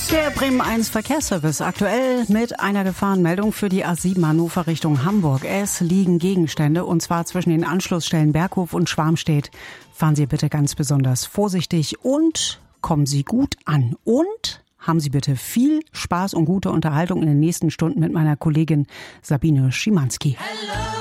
Der Bremen 1 Verkehrsservice aktuell mit einer Gefahrenmeldung für die A7 Hannover Richtung Hamburg. Es liegen Gegenstände und zwar zwischen den Anschlussstellen Berghof und Schwarmstedt. Fahren Sie bitte ganz besonders vorsichtig und kommen Sie gut an. Und haben Sie bitte viel Spaß und gute Unterhaltung in den nächsten Stunden mit meiner Kollegin Sabine Schimanski. Hello.